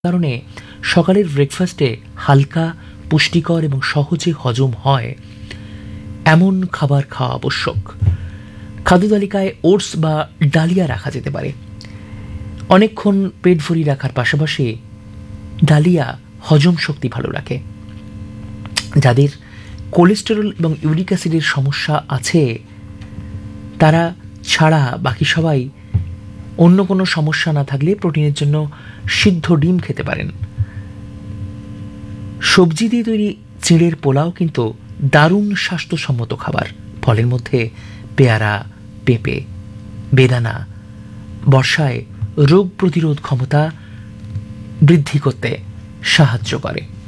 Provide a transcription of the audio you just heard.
কারণে সকালের ব্রেকফাস্টে হালকা, পুষ্টিকর এবং সহজে হজম হয় এমন খাবার খাওয়া আবশ্যক। খাদ্য তালিকায় ওটস বা ডালিয়া রাখা যেতে পারে। অনেকক্ষণ পেট ভরি রাখার পাশাপাশি ডালিয়া হজম শক্তি ভালো রাখে। যাদের কোলেস্টেরল এবং ইউরিক অ্যাসিডের সমস্যা আছে তারা ছাড়া বাকি সবাই অন্য কোনো সমস্যা না থাকলে প্রোটিনের জন্য সিদ্ধ ডিম খেতে পারেন। সবজি দিয়ে তৈরি চিঁড়ের পোলাও কিন্তু দারুণ স্বাস্থ্যসম্মত খাবার। ফলের মধ্যে পেয়ারা, পেঁপে, বেদানা বর্ষায় রোগ প্রতিরোধ ক্ষমতা বৃদ্ধি করতে সাহায্য করে।